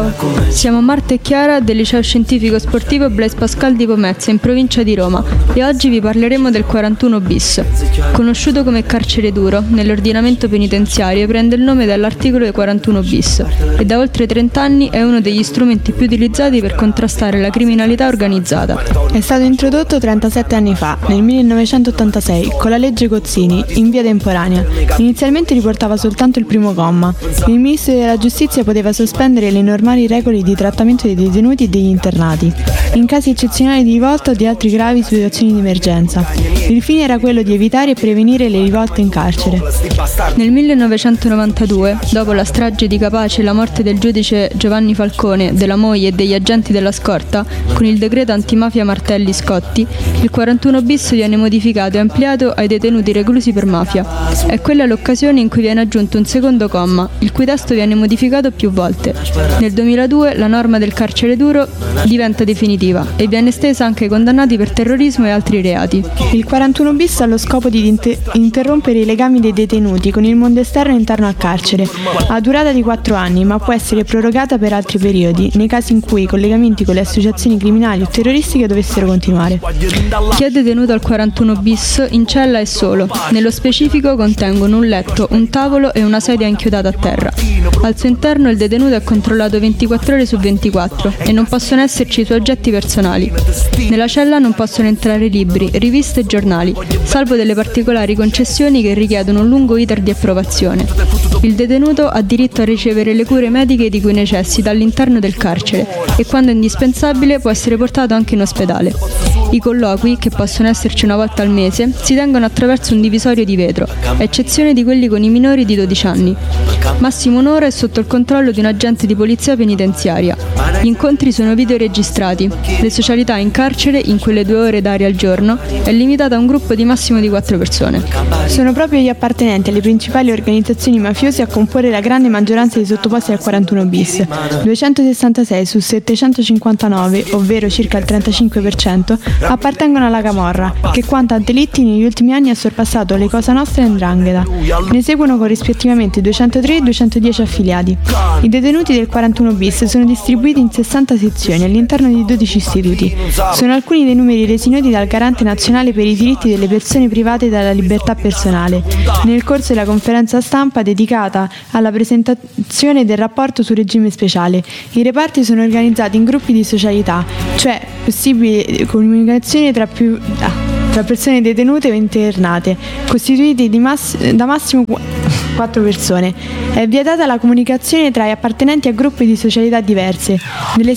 Buongiorno. Siamo Marta e Chiara del Liceo Scientifico Sportivo Blaise Pascal di Pomezia in provincia di Roma e oggi vi parleremo del 41 bis. Conosciuto come carcere duro, nell'ordinamento penitenziario prende il nome dall'articolo 41 bis e da oltre 30 anni è uno degli strumenti più utilizzati per contrastare la criminalità organizzata. È stato introdotto 37 anni fa, nel 1986, con la legge Gozzini, in via temporanea. Inizialmente riportava soltanto il primo comma. Il Ministro della Giustizia poteva sospendere le normali regole di trattamento dei detenuti e degli internati, in casi eccezionali di rivolta o di altre gravi situazioni di emergenza. Il fine era quello di evitare e prevenire le rivolte in carcere. Nel 1992, dopo la strage di Capaci e la morte del giudice Giovanni Falcone, della moglie e degli agenti della scorta, con il decreto antimafia Martelli-Scotti, il 41 bis viene modificato e ampliato ai detenuti reclusi per mafia. È quella l'occasione in cui viene aggiunto un secondo comma, il cui testo viene modificato più volte. Nel 2002 la norma del carcere duro diventa definitiva e viene estesa anche ai condannati per terrorismo e altri reati. Il 41 bis ha lo scopo di interrompere i legami dei detenuti con il mondo esterno interno al carcere. Ha durata di 4 anni, ma può essere prorogata per altri periodi, nei casi in cui i collegamenti con le associazioni criminali o terroristiche dovessero continuare. Chi è detenuto al 41 bis in cella è solo. Nello specifico contengono un letto, un tavolo e una sedia inchiodata a terra. Al suo interno il detenuto è controllato 24 ore su 24 e non possono esserci i suoi oggetti personali. Nella cella non possono entrare libri, riviste e giornali, salvo delle particolari concessioni che richiedono un lungo iter di approvazione. Il detenuto ha diritto a ricevere le cure mediche di cui necessita all'interno del carcere e quando è indispensabile può essere portato anche in ospedale. I colloqui, che possono esserci una volta al mese, si tengono attraverso un divisorio di vetro, a eccezione di quelli con i minori di 12 anni. Massimo un'ora è sotto il controllo di un agente di polizia penitenziaria. Gli incontri sono videoregistrati. Le socialità in carcere, in quelle 2 ore d'aria al giorno, è limitata a un gruppo di massimo di 4 persone. Sono proprio gli appartenenti alle principali organizzazioni mafiose a comporre la grande maggioranza dei sottoposti al 41 bis. 266 su 759, ovvero circa il 35%, appartengono alla Camorra, che quanto a delitti negli ultimi anni ha sorpassato le Cosa Nostra e 'Ndrangheta. Ne seguono corrispettivamente 203 e 210 affiliati. I detenuti del 41 bis sono distribuiti in 60 sezioni all'interno di 12 istituti. Sono alcuni dei numeri resi noti dal Garante Nazionale per i diritti delle persone private dalla libertà personale, nel corso della conferenza stampa dedicata alla presentazione del rapporto sul regime speciale. I reparti sono organizzati in gruppi di socialità, cioè possibile comunicazione tra persone detenute o internate, costituiti da massimo 4 persone. È vietata la comunicazione tra gli appartenenti a gruppi di socialità diverse. Delle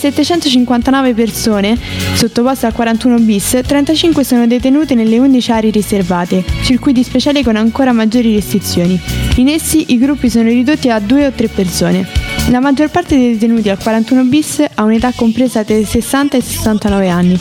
759 persone sottoposte al 41 bis, 35 sono detenute nelle 11 aree riservate, circuiti speciali con ancora maggiori restrizioni. In essi i gruppi sono ridotti a 2 o 3 persone. La maggior parte dei detenuti al 41 bis ha un'età compresa tra i 60 e i 69 anni,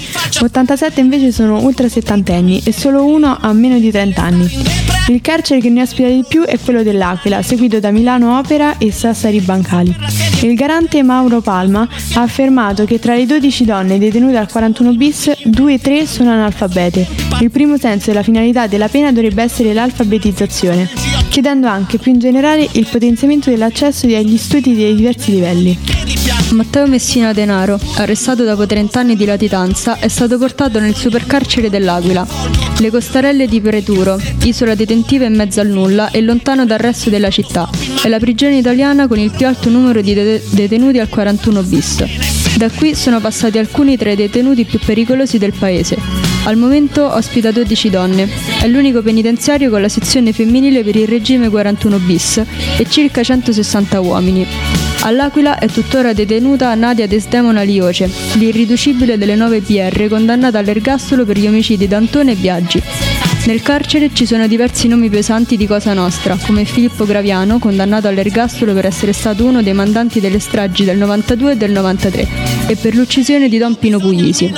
87 invece sono ultra settantenni e solo uno ha meno di 30 anni. Il carcere che ne ospita di più è quello dell'Aquila, seguito da Milano Opera e Sassari Bancali. Il garante Mauro Palma ha affermato che tra le 12 donne detenute al 41 bis, 2-3 sono analfabete. Il primo senso della finalità della pena dovrebbe essere l'alfabetizzazione, chiedendo anche più in generale il potenziamento dell'accesso agli studi dei diversi livelli. Matteo Messina Denaro, arrestato dopo 30 anni di latitanza, è stato portato nel supercarcere dell'Aquila. Le Costarelle di Preturo, isola detentiva in mezzo al nulla e lontano dal resto della città. È la prigione italiana con il più alto numero di detenuti al 41 bis. Da qui sono passati alcuni tra i detenuti più pericolosi del paese. Al momento ospita 12 donne. È l'unico penitenziario con la sezione femminile per il regime 41 bis e circa 160 uomini. All'Aquila è tuttora detenuta Nadia Desdemona Lioce, l'irriducibile delle 9 PR, condannata all'ergastolo per gli omicidi d'Antone e Biaggi. Nel carcere ci sono diversi nomi pesanti di Cosa Nostra, come Filippo Graviano, condannato all'ergastolo per essere stato uno dei mandanti delle stragi del 92 e del 93, e per l'uccisione di Don Pino Puglisi.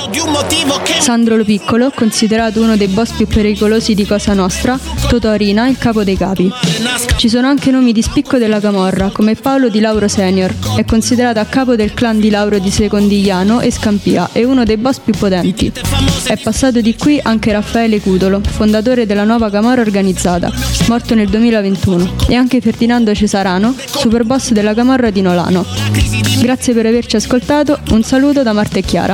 Sandro Lo Piccolo, considerato uno dei boss più pericolosi di Cosa Nostra, Totò Rina, il capo dei capi. Ci sono anche nomi di spicco della Camorra, come Paolo Di Lauro Senior, è considerato a capo del clan Di Lauro di Secondigliano e Scampia, e uno dei boss più potenti. È passato di qui anche Raffaele Cutolo, fondatore fondatore della nuova camorra organizzata, morto nel 2021, e anche Ferdinando Cesarano, superboss della camorra di Nolano. Grazie per averci ascoltato, un saluto da Marta e Chiara.